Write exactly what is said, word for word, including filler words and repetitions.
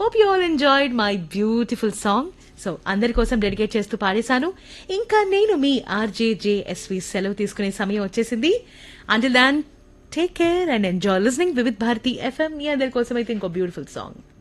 Hope you all enjoyed my beautiful song. So అందరి కోసం dedicate చేస్తూ పాడేశాను. ఇంకా నేను మీ ఆర్జేజేఎస్వి సెలవు తీసుకునే సమయం వచ్చేసింది. Until than take care and enjoy listening Vividh Bharati FM. మీ అందరి కోసం అయితే ఇంకో బ్యూటిఫుల్ సాంగ్.